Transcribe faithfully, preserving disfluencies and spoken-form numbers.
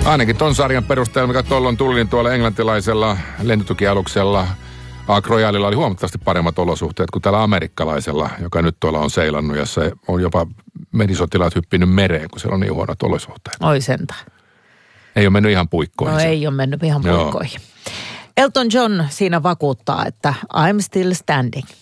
Ainakin ton sarjan perusteella, mikä tuolloin tuli, niin tuolla englantilaisella lentotukialuksella Ark Royalilla oli huomattavasti paremmat olosuhteet kuin tällä amerikkalaisella, joka nyt tuolla on seilannut, ja se on jopa merisotilaat hyppinyt mereen, kun siellä on niin huonot olosuhteet. Oi sentään. Ei ole mennyt ihan puikkoihin. No ei ole mennyt ihan puikkoihin. Elton John siinä vakuuttaa, että I'm still standing.